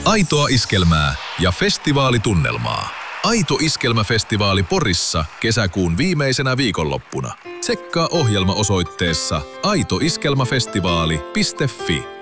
Aitoa iskelmää ja festivaalitunnelmaa. Aito iskelmäfestivaali Porissa kesäkuun viimeisenä viikonloppuna. Tsekkaa ohjelma osoitteessa aitoiskelmafestivaali.fi.